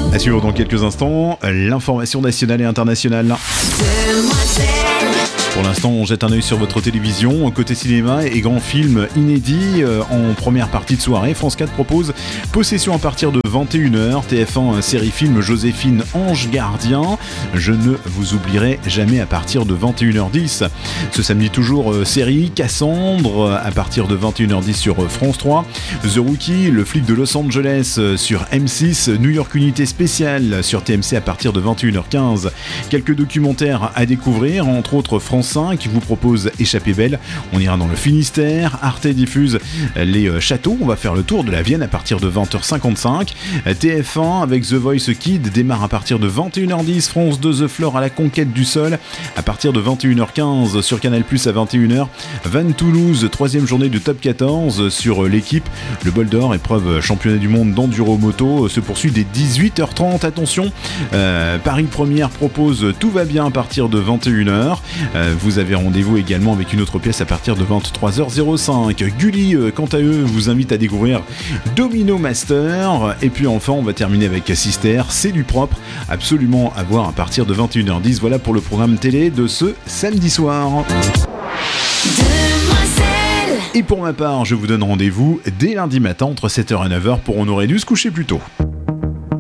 À suivre dans quelques instants, l'information nationale et internationale. Pour l'instant, on jette un œil sur votre télévision. Côté cinéma et grands films inédits, en première partie de soirée, France 4 propose Possession à partir de 21h. TF1, série film Joséphine Ange Gardien. Je ne vous oublierai jamais à partir de 21h10. Ce samedi toujours, série Cassandre à partir de 21h10 sur France 3. The Rookie, le flic de Los Angeles sur M6. New York Unité spéciale sur TMC à partir de 21h15. Quelques documentaires à découvrir, entre autres France 5 qui vous propose Échappée belle. On ira dans le Finistère. Arte diffuse les châteaux. On va faire le tour de la Vienne à partir de 20h55. TF1 avec The Voice Kids démarre à partir de 21h10. France 2 The Floor à la conquête du sol à partir de 21h15 sur Canal+ à 21h. Vannes Toulouse, 3e journée de Top 14 sur l'équipe. Le bol d'or, épreuve championnat du monde d'enduro moto, se poursuit dès 18h30. Attention, Paris Première propose Tout va bien à partir de 21h. Vous avez rendez-vous également avec une autre pièce à partir de 23h05. Gulli, quant à eux, vous invite à découvrir Domino Master. Et puis enfin, on va terminer avec Sister, c'est du propre, absolument à voir à partir de 21h10. Voilà pour le programme télé de ce samedi soir. Et pour ma part, je vous donne rendez-vous dès lundi matin entre 7h et 9h pour On aurait dû se coucher plus tôt.